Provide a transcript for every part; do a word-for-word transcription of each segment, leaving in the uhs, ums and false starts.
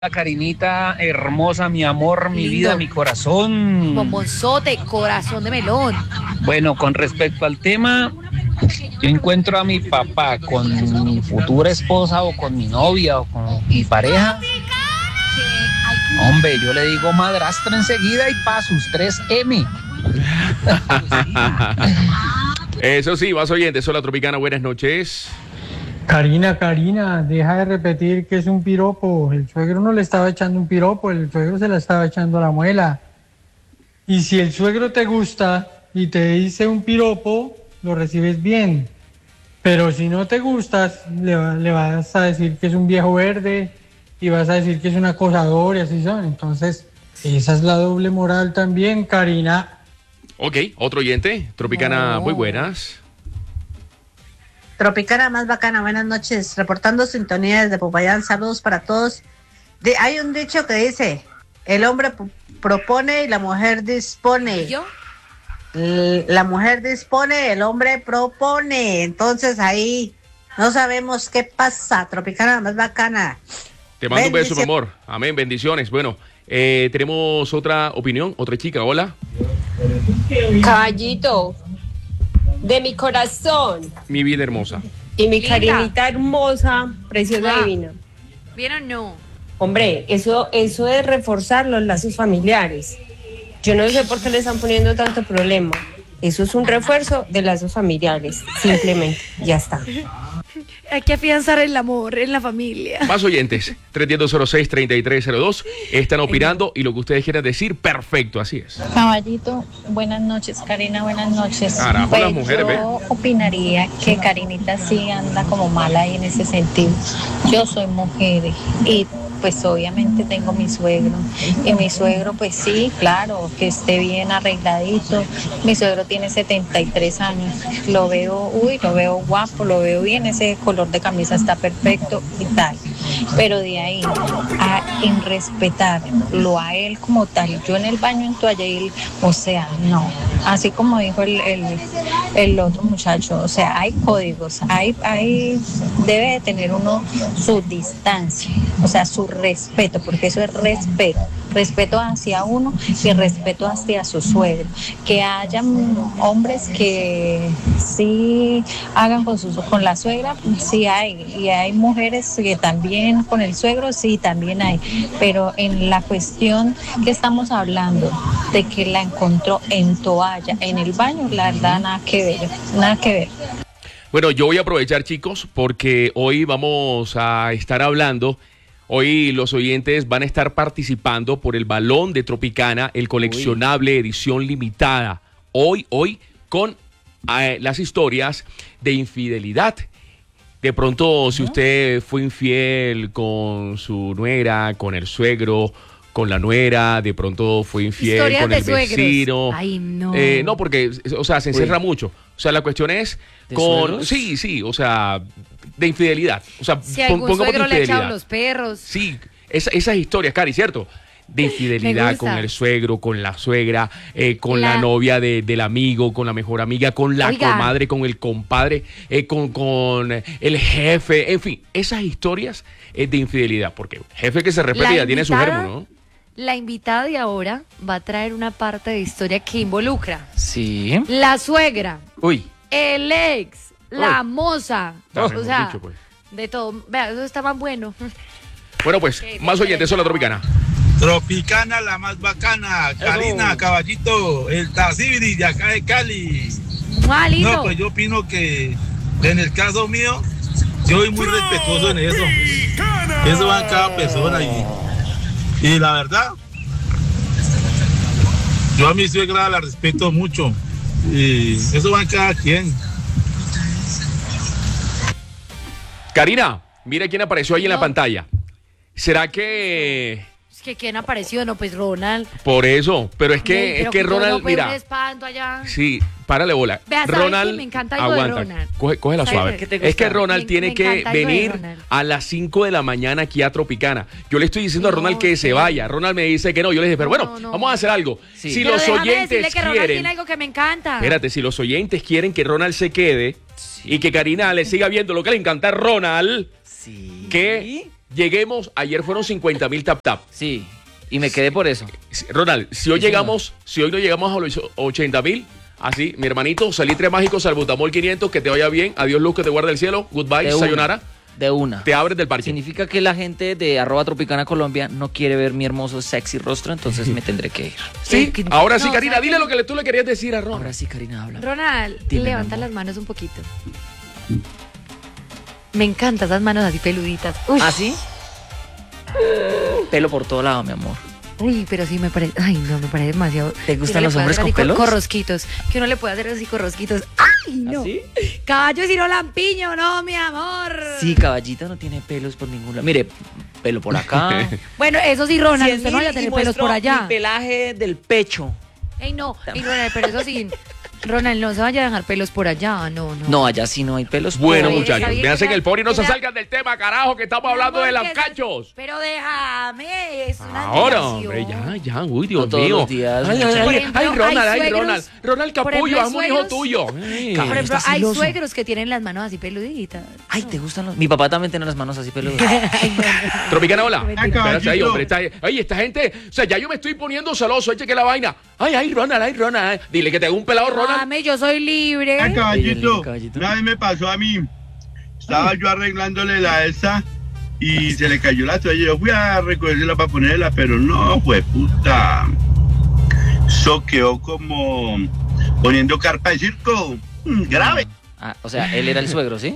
Karinita, hermosa, mi amor, mi vida, mi corazón. Bombozote, corazón de melón. Bueno, con respecto al tema, yo encuentro a mi papá con mi futura esposa o con mi novia o con mi pareja. Hombre, yo le digo madrastra enseguida y pa' sus tres eme. Eso sí, vas oyentes, hola Tropicana, buenas noches. Karina, Karina, deja de repetir que es un piropo. El suegro no le estaba echando un piropo, el suegro se la estaba echando a la muela. Y si el suegro te gusta y te dice un piropo, lo recibes bien. Pero si no te gustas, le, le vas a decir que es un viejo verde y vas a decir que es un acosador y así son. Entonces, esa es la doble moral también, Karina. Ok, otro oyente, Tropicana, No. muy buenas. Tropicana más bacana, buenas noches, reportando sintonía desde Popayán, saludos para todos. De, hay un dicho que dice, el hombre p- propone y la mujer dispone. ¿Yo? L- la mujer dispone, el hombre propone, entonces ahí no sabemos qué pasa. Tropicana más bacana. Te mando un beso, mi Bendicio- amor. Amén, bendiciones. Bueno, eh, tenemos otra opinión, otra chica, hola. Caballito, de mi corazón Mi vida hermosa. y mi Linda. Karinita hermosa, preciosa, Ah. divina. ¿Bien o no? Hombre, eso, eso es reforzar los lazos familiares. Yo no sé por qué le están poniendo tanto problema. Eso es un refuerzo de lazos familiares, simplemente, ya está. Hay que afianzar el amor en la familia. Más oyentes, tres uno cero cero seis, tres tres cero dos, están opinando y lo que ustedes quieran decir, perfecto, así es. Caballito, buenas noches, Karina, buenas noches. Carajo, Pues las mujeres, yo opinaría que Karinita sí anda como mala ahí en ese sentido. Yo soy mujer y pues obviamente tengo mi suegro. Y mi suegro, pues sí, claro, que esté bien arregladito. Mi suegro tiene setenta y tres años. Lo veo, uy, lo veo guapo, lo veo bien, ese color de camisa está perfecto y tal. Pero de ahí a en respetarlo a él como tal, yo en el baño en toalla y él, o sea, no. Así como dijo el, el, el otro muchacho, o sea, hay códigos, hay, hay, debe de tener uno su distancia, o sea, su respeto, porque eso es respeto. Respeto hacia uno y respeto hacia su suegro. Que hayan hombres que sí hagan con, su, con la suegra, sí hay. Y hay mujeres que también con el suegro, sí, también hay. Pero en la cuestión que estamos hablando, de que la encontró en toalla, en el baño, la verdad, nada que ver, nada que ver. Bueno, yo voy a aprovechar, chicos, porque hoy vamos a estar hablando. Hoy los oyentes van a estar participando por el balón de Tropicana, el coleccionable edición limitada. Hoy, hoy, con eh, las historias de infidelidad. De pronto, si usted fue infiel con su nuera, con el suegro, con la nuera, de pronto fue infiel Historias con de el suegros. vecino. Ay, no. Eh, no, porque, o sea, se encerra mucho. O sea, la cuestión es ¿De con... suegros? Sí, sí, o sea, de infidelidad. O sea, Si pon- algún pongamos de suegro le ha echado infidelidad. los perros. Sí, esa- esas historias, Cari, ¿cierto? De Me infidelidad gusta. con el suegro, con la suegra, eh, con la, La- novia de- del amigo, con la mejor amiga, con la Oiga. comadre, con el compadre, eh, con, con el jefe, en fin, esas historias eh, de infidelidad, porque jefe que se respeta La ya tiene su invitada- germo, ¿no? La invitada de ahora va a traer una parte de historia que involucra Sí. la suegra, Uy. el ex, la moza, Ya, o mejor sea, dicho, pues. de todo. Vea, eso está más bueno. Bueno, pues, Ok, más oyentes, son la Tropicana. Tropicana, la más bacana. Karina, Caballito, el Tacibiri de acá de Cali. Mua, lindo. No, pues yo opino que en el caso mío, yo soy muy respetuoso en eso. Eso va en cada persona y, y la verdad, yo a mi suegra la respeto mucho y eso va en cada quien. Karina, mira quién apareció ahí en la No. pantalla. ¿Será que Es que quién apareció, no, pues Ronald. por eso? Pero es que, Ay, es pero que todo Ronald, no fue mira. un espanto allá. Sí, párale bola. Vea, ¿sabe Ronald, qué? Me encanta algo de aguanta, Ronald. Coge, cógela ¿Sabe suave. qué te Es gusta? que Ronald Me- tiene me que encanta algo de venir Ronald. a las cinco de la mañana aquí a Tropicana. Yo le estoy diciendo a No, Ronald que se sí. vaya. Ronald me dice que no. Yo le dije, pero No, bueno, no, vamos a hacer algo. Sí. Si Pero los déjame oyentes decirle que Ronald quieren... tiene algo que me encanta. Espérate, si los oyentes quieren que Ronald se quede y que Karina le siga viendo lo que le encanta a Ronald, Sí. que lleguemos, ayer fueron cincuenta mil tap tap. Sí, y me quedé por eso. Ronald, si hoy Sí, llegamos, si hoy no llegamos a los ochenta mil, así, mi hermanito, salitre mágico, salbutamol quinientos, que te vaya bien, adiós luz que te guarda el cielo, goodbye, De una. sayonara, De una. te abres del parque. Significa que la gente de arroba Tropicana Colombia no quiere ver mi hermoso, sexy rostro, entonces me tendré que ir. Sí, Eh, ahora sí, no, Karina, ¿sabes dile qué? lo que le- tú le querías decir a Ron. Ahora sí, Karina, habla. Ronald, Dime, levanta mi amor. las manos un poquito. Me encantan esas manos así peluditas. Uy, ¿Ah, sí? Pelo por todo lado, mi amor. uy, pero sí me parece. Ay, no, me parece demasiado. ¿Te que gustan uno le los pueda hombres hacer con así pelos? Corrosquitos. Que uno le puede hacer así corrosquitos. ¡Ay, no! ¿Así? Caballo si no lampiño, no, mi amor. Sí, caballito no tiene pelos por ningún lado. Mire, pelo por acá. Bueno, eso sí, Ronald, Cien usted no vaya a mil y tener pelos muestro por allá. Mi pelaje del pecho. Ey, no, ey, Ronald, pero eso sí. Ronald, no se vaya a dejar pelos por allá, no, no. No, allá sí no hay pelos. Bueno, Está bien, muchachos, está bien me que hacen sea- el por y no que se sea- salgan del tema, carajo, que estamos Mi hablando amor, de los que- cachos. Pero déjame, es una Ahora, admiración. hombre, ya, ya, uy, Dios No todos mío. los días, ay, ay, muchacho. ay, Por ejemplo, ay, Ronald, hay ay, suegros- Ronald. Ronald por Capullo, ejemplo, hazme un hijo suegros- tuyo. Ay. Cabrón, Por ejemplo, está hay celoso. suegros que tienen las manos así peluditas. Ay, ¿te gustan los...? Mi papá también tiene las manos así peludas. Tropicana, hola. Mentira. Espérate ahí, caballito. hombre. Está ahí. Oye, esta gente, o sea, ya yo me estoy poniendo celoso. Eche que la vaina. Ay, ay, Ronald, ay, Ronald. ay. Dile que te hago un pelado, Ronald. Dame, yo soy libre. Ah, caballito, caballito. una vez me pasó a mí. Estaba yo arreglándole la esa y se le cayó la toalla. Yo fui a recogerla para ponerla, pero no, fue puta. Eso quedó como poniendo carpa de circo. Mm, grave. Ah, o sea, él era el suegro, ¿sí?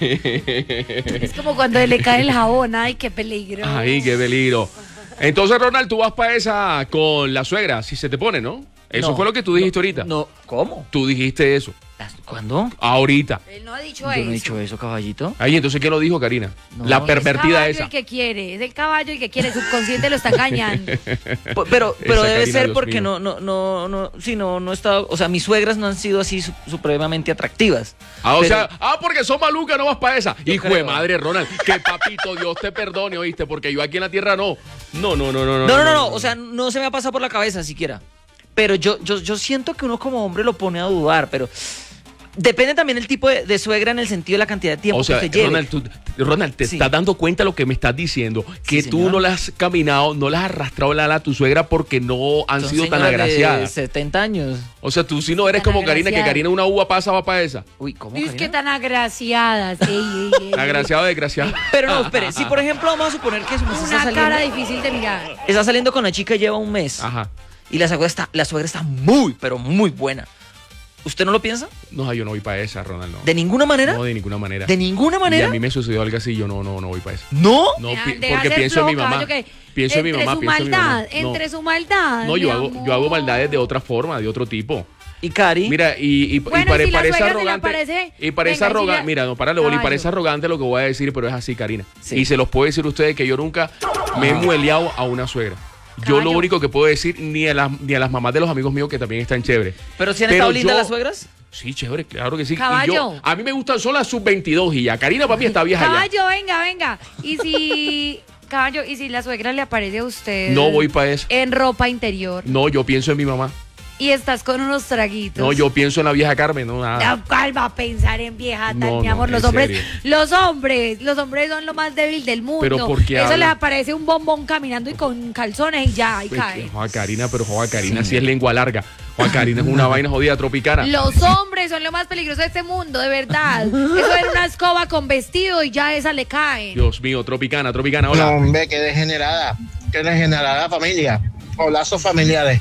Es como cuando le cae el jabón. Ay, qué peligro. Ay, qué peligro. Entonces, Ronald, tú vas para esa con la suegra, si se te pone, ¿no? Eso No, fue lo que tú dijiste ahorita. No, ¿cómo? Tú dijiste eso. ¿Cuándo? Ahorita. Él no ha dicho Yo eso. no he dicho eso, caballito. Ay, entonces, ¿qué lo dijo, Karina? No, la es pervertida Es el esa. caballo el que quiere. Es el caballo el que quiere. El subconsciente lo está engañando. P- Pero, pero Esa debe Karina, ser Dios porque mío. no, no, no, no, sí, no, no está, o sea, mis suegras no han sido así su- supremamente atractivas. Ah, o Pero- sea, ah, porque son malucas, no vas para esa. Yo Hijo de creo. madre, Ronald, que papito Dios te perdone, ¿oíste? Porque yo aquí en la tierra no. No, no, no, no, no. No, no, no, no, o sea, no se me ha pasado por la cabeza siquiera. Pero yo, yo, yo siento que uno como hombre lo pone a dudar, pero depende también el tipo de, de suegra en el sentido de la cantidad de tiempo O sea, que usted lleve. Ronald, tú- Ronald, te Sí. estás dando cuenta de lo que me estás diciendo. Que Sí, tú señor. no la has caminado, no la has arrastrado la ala a tu suegra porque no han Son sido tan señoras de agraciadas. setenta años. O sea, tú si no eres Tan como Karina, que agraciadas. Karina una uva pasa, va para esa. Uy, ¿cómo, Es que Karina? tan agraciadas. Ey, ey, ey. Agraciado, desgraciado. Pero no, espere, si por ejemplo vamos a suponer que su mujer está Una cara saliendo, difícil de mirar. está saliendo con la chica y lleva un mes Ajá. y la suegra está, la suegra está muy, pero muy buena. ¿Usted no lo piensa? No, yo no voy para esa, Ronald, no. ¿De ninguna manera? No, de ninguna manera. ¿De ninguna Y manera? a mí me sucedió algo así, yo no, no, no voy para esa. ¿No? No, Deja- pi- deja porque ser pienso en mi flojo, mamá. caballo, que Pienso en mi entre mamá, su pienso en mi mamá. maldad, No. entre su maldad. No, yo mi hago, amor. yo hago maldades de otra forma, de otro tipo. ¿Y Cari? Mira, y, y, Bueno, y pare- y si la parece suegra se le arrogante. aparece, y parece venga, y si arrogante. la- Mira, no, para Boli, Caballo. parece arrogante lo que voy a decir, pero es así, Karina. Sí. Y se los puedo decir a ustedes que yo nunca me he mueleado a una suegra. Yo lo Caballo. único que puedo decir, ni a, las, ni a las mamás de los amigos míos que también están chéveres. ¿Pero si han Pero estado lindas yo- las suegras? Sí, chévere, claro que sí. Y Caballo. yo, a mí me gustan son las sub veintidós y ya. Karina para mí está vieja ya. Caballo, venga, venga. Y si, caballo, y si la suegra le aparece a usted No voy para eso. en ropa interior No, yo pienso en mi mamá. y estás con unos traguitos. No, yo pienso en la vieja Carmen, no nada. La cual va a pensar en vieja tal, No, mi no, amor. Los en hombres, serio. los hombres, los hombres son lo más débil del mundo. Pero ¿por qué Eso habla? les aparece un bombón caminando y con calzones y ya, y Pues, cae. Juan Karina, pero Juan Karina sí. es lengua larga. Juan Karina es una vaina jodida tropicana. Los hombres son lo más peligroso de este mundo, de verdad. Eso era una escoba con vestido y ya esa le cae. Dios mío, tropicana, tropicana, No, hola. hombre, qué degenerada. Qué degenerada familia. O lazos familiares.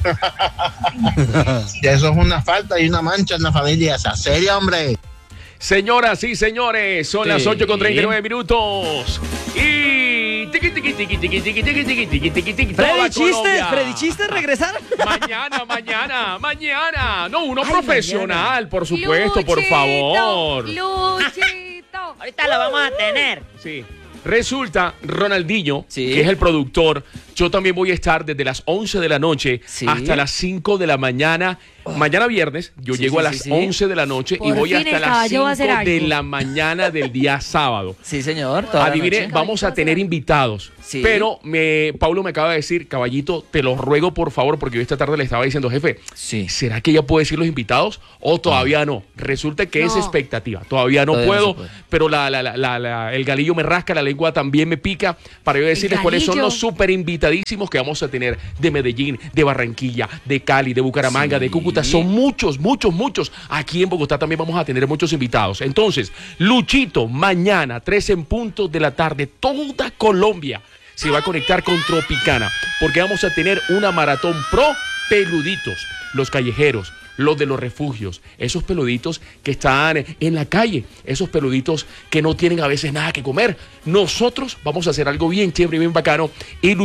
Y eso es una falta y una mancha en la familia. Esa seria, hombre. Señoras y señores, son Sí. las ocho con treinta y nueve minutos. Y tiqui, tiqui, tiqui, tiqui, tiqui, tiqui, tiqui, tiqui, tiqui, tiqui, toda Freddy Chistes, Colombia. Freddy Chistes, regresar. Mañana, mañana, mañana. No, uno Ay, profesional, mañana. por supuesto, por Luchito, favor. Luchito. Ahorita la vamos a tener. Sí. Resulta, Ronaldinho, Sí. que es el productor Yo también voy a estar desde las once de la noche Sí. hasta las cinco de la mañana. Mañana viernes, yo Sí, llego sí, a sí, las sí. once de la noche y Por voy fin hasta el las caballo va a hacer cinco de algo. la mañana del día sábado. Sí, señor. toda la Adivine, noche. vamos a tener invitados. Sí. Pero me, Paulo me acaba de decir, caballito, te lo ruego por favor, porque yo esta tarde le estaba diciendo, jefe, Sí. ¿será que ya puede decir los invitados o todavía no? Resulta que es No. expectativa. Todavía no Todavía no puedo, se puede. pero la, la, la, la- la- el galillo me rasca, la lengua también me pica para yo decirles cuáles son galillo. los súper invitadísimos que vamos a tener de Medellín, de Barranquilla, de Cali, de Bucaramanga, Sí. de Cúcuta. Son muchos, muchos, muchos. Aquí en Bogotá también vamos a tener muchos invitados. Entonces, Luchito, mañana, tres en punto de la tarde, toda Colombia se va a conectar con Tropicana, porque vamos a tener una maratón pro peluditos, los callejeros, los de los refugios, esos peluditos que están en la calle, esos peluditos que no tienen a veces nada que comer. Nosotros vamos a hacer algo bien chévere, bien bacano y